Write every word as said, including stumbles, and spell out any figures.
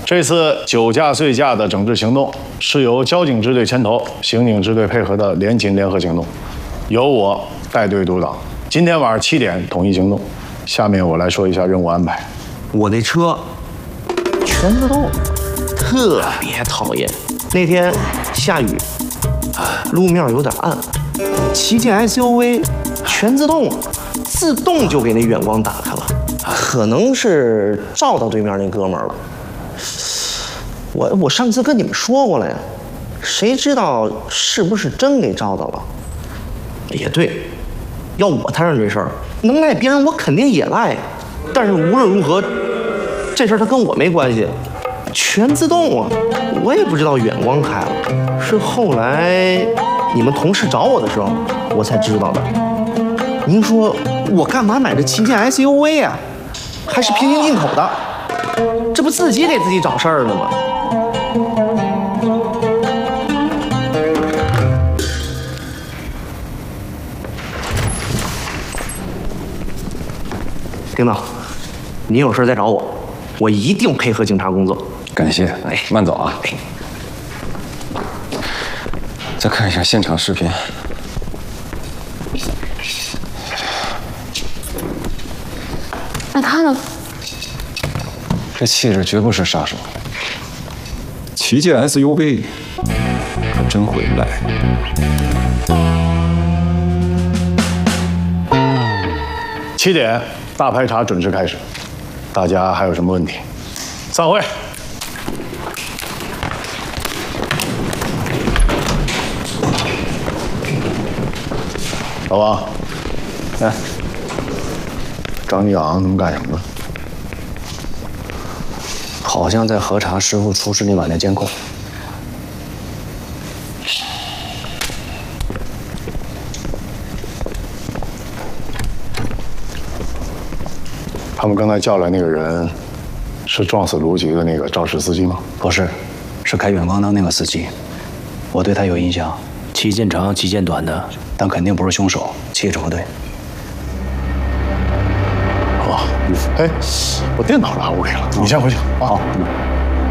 这次酒驾醉驾的整治行动是由交警支队牵头，刑警支队配合的联勤联合行动，由我带队督导。今天晚上七点统一行动。下面我来说一下任务安排。 我那车全自动，特别讨厌。那天下雨，路面有点暗，骑进 S U V 全自动，自动就给那远光打开了，可能是照到对面那哥们儿了。我我上次跟你们说过了呀，谁知道是不是真给照到了？也对，要我摊上这事儿，能赖别人我肯定也赖，但是无论如何，这事儿它跟我没关系，全自动啊，我也不知道远光开了，是后来你们同事找我的时候我才知道的。您说我干嘛买这旗舰 S U V 啊？还是平行进口的，这不自己给自己找事儿呢吗？领导，您有事再找我，我一定配合警察工作。 感谢， 哎， 慢走啊。 哎， 再看一下现场视频。 那他呢？ 这气质绝不是杀手。旗舰 S U V 可真会赖。 七点，大排查准时开始。大家还有什么问题？散会。老王， 哎， 张继昂他们干什么了？ 好像在核查师傅出事那晚的监控。 他们刚才叫来那个人，是撞死卢局的那个肇事司机吗？ 不是，是开远光灯那个司机。我对他有印象，旗舰长、旗舰短的，但肯定不是凶手，气质不对。 哦，哎，我电脑落屋里了，你先回去啊。 好。嗯